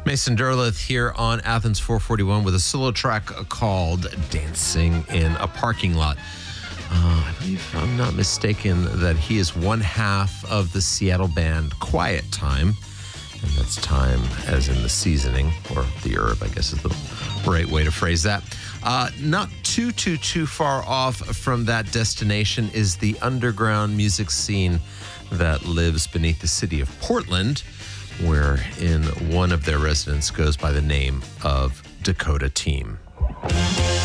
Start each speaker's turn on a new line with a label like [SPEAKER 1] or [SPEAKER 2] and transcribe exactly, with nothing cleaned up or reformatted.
[SPEAKER 1] Mason Derleth here on Athens four forty-one with a solo track called Dancing in a Parking Lot. Uh, I believe, if I'm not mistaken, that he is one half of the Seattle band Quiet Time. And that's time as in the seasoning, or the herb, I guess is the right way to phrase that. Uh, not too, too, too far off from that destination is the underground music scene that lives beneath the city of Portland, where in one of their residents goes by the name of Dakota Team.